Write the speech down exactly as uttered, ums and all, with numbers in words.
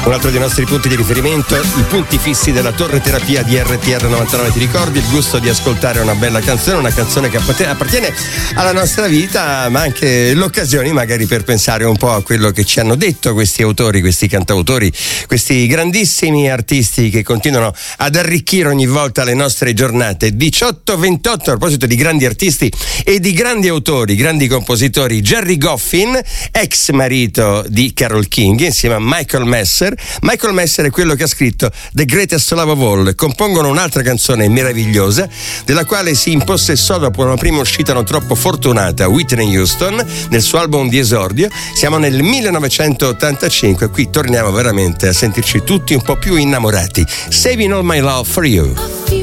Un altro dei nostri punti di riferimento, i punti fissi della torre terapia di R T R novantanove. Ti ricordi il gusto di ascoltare una bella canzone, una canzone che appartiene alla nostra vita, ma anche l'occasione magari per pensare un po' a quello che ci hanno detto questi autori, questi cantautori, questi grandissimi artisti che continuano ad arricchire ogni volta le nostre giornate. diciotto ventotto, a proposito di grandi artisti e di grandi autori, grandi compositori, Gerry Goffin, ex marito di Carole King, insieme a Michael Messer. Michael Messer è quello che ha scritto The Greatest Love of All. Compongono un'altra canzone meravigliosa, della quale si impossessò dopo una prima uscita non troppo fortunata, Whitney Houston, nel suo album di esordio. Siamo nel millenovecentottantacinque, qui torniamo veramente a sentirci tutti un po' più innamorati. Saving All My Love for You.